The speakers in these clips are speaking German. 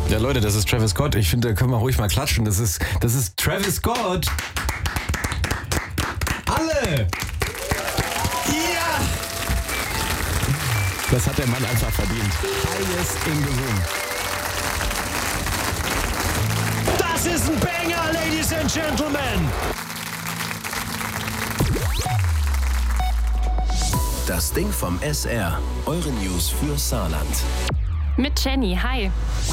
Ja, Leute, das ist Travis Scott. Ich finde, da können wir ruhig mal klatschen. Das ist Travis Scott. Alle! Ja! Das hat der Mann einfach verdient. Alles in gesungen. Das ist ein Banger, Ladies and Gentlemen! Das Ding vom SR. Eure News für Saarland. Mit Jenny, hi.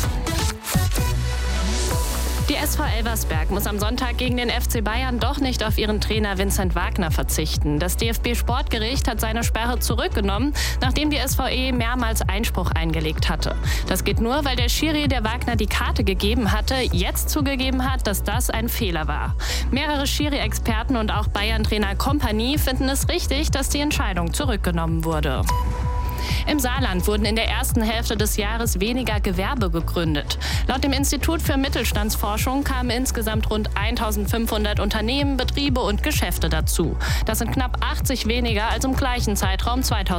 Die SV Elversberg muss am Sonntag gegen den FC Bayern doch nicht auf ihren Trainer Vincent Wagner verzichten. Das DFB-Sportgericht hat seine Sperre zurückgenommen, nachdem die SVE mehrmals Einspruch eingelegt hatte. Das geht nur, weil der Schiri, der Wagner die Karte gegeben hatte, jetzt zugegeben hat, dass das ein Fehler war. Mehrere Schiri-Experten und auch Bayern-Trainer Kompanie finden es richtig, dass die Entscheidung zurückgenommen wurde. Im Saarland wurden in der ersten Hälfte des Jahres weniger Gewerbe gegründet. Laut dem Institut für Mittelstandsforschung kamen insgesamt rund 1.500 Unternehmen, Betriebe und Geschäfte dazu. Das sind knapp 80 weniger als im gleichen Zeitraum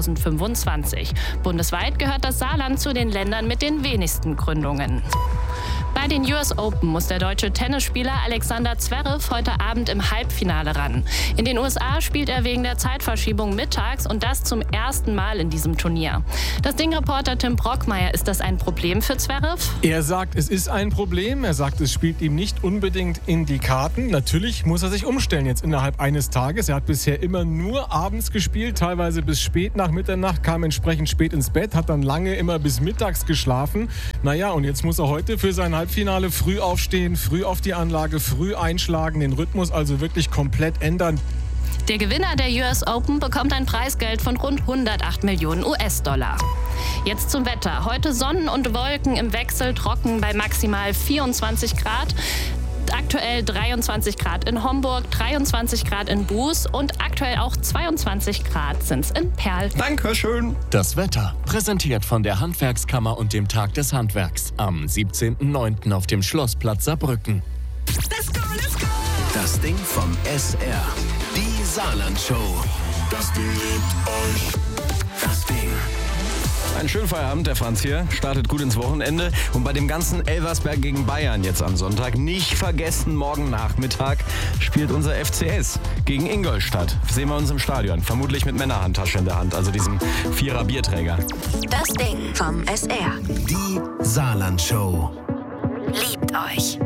2025. Bundesweit gehört das Saarland zu den Ländern mit den wenigsten Gründungen. Bei den US Open muss der deutsche Tennisspieler Alexander Zverev heute Abend im Halbfinale ran. In den USA spielt er wegen der Zeitverschiebung mittags und das zum ersten Mal in diesem Turnier. Das Ding-Reporter Tim Brockmeier, ist das ein Problem für Zverev? Er sagt, es ist ein Problem. Er sagt, es spielt ihm nicht unbedingt in die Karten. Natürlich muss er sich umstellen jetzt innerhalb eines Tages. Er hat bisher immer nur abends gespielt, teilweise bis spät nach Mitternacht, kam entsprechend spät ins Bett, hat dann lange immer bis mittags geschlafen. Naja, und jetzt muss er heute für sein Halbfinale früh aufstehen, früh auf die Anlage, früh einschlagen, den Rhythmus also wirklich komplett ändern. Der Gewinner der US Open bekommt ein Preisgeld von rund 108 Millionen US-Dollar. Jetzt zum Wetter. Heute Sonnen und Wolken im Wechsel, trocken bei maximal 24 Grad. Aktuell 23 Grad in Homburg, 23 Grad in Buß und aktuell auch 22 Grad sind's in Perl. Dankeschön. Das Wetter, präsentiert von der Handwerkskammer und dem Tag des Handwerks am 17.09. auf dem Schlossplatz Saarbrücken. Let's go, let's go! Das Ding vom SR. Die Saarland-Show. Das Ding liebt euch. Das Ding. Einen schönen Feierabend, der Franz hier. Startet gut ins Wochenende. Und bei dem ganzen Elversberg gegen Bayern jetzt am Sonntag nicht vergessen, morgen Nachmittag spielt unser FCS gegen Ingolstadt. Sehen wir uns im Stadion. Vermutlich mit Männerhandtasche in der Hand, also diesem 4er Bierträger. Das Ding vom SR. Die Saarland-Show. Liebt euch.